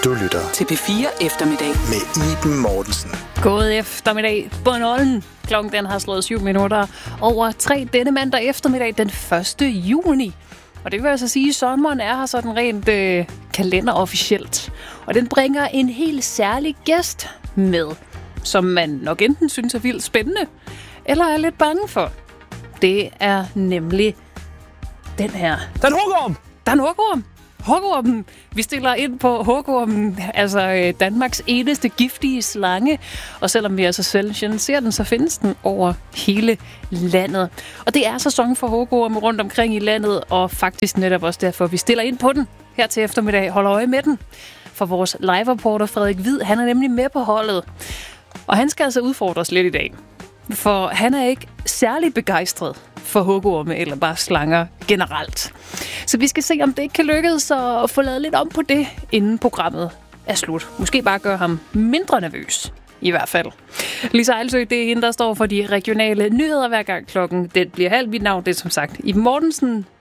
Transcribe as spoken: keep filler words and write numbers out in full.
Du lytter til P fire Eftermiddag med Iben Mortensen. God eftermiddag, Bornholm. Klokken den har slået syv minutter over tre denne mandag eftermiddag den første juni. Og det vil altså sige, at sommeren er her sådan rent øh, kalenderofficielt. Og den bringer en helt særlig gæst med, som man nok enten synes er vildt spændende, eller er lidt bange for. Det er nemlig den her. Den hugorm! Den hugorm! Hugormen. Vi stiller ind på hugormen, altså Danmarks eneste giftige slange. Og selvom vi altså selv ser den, så findes den over hele landet. Og det er sæson for hugorme rundt omkring i landet, og faktisk netop også derfor, vi stiller ind på den her til eftermiddag. Hold øje med den. For vores live-reporter Frederik Hvid, han er nemlig med på holdet. Og han skal altså udfordres lidt i dag. For han er ikke særlig begejstret for hugorme eller bare slanger generelt. Så vi skal se, om det ikke kan lykkes at få lavet lidt om på det, inden programmet er slut. Måske bare gøre ham mindre nervøs, i hvert fald. Lisa Ejlsø, det er hende, der står for de regionale nyheder hver gang klokken. Det bliver halv. Mit navn, det er som sagt Iben Mortensen.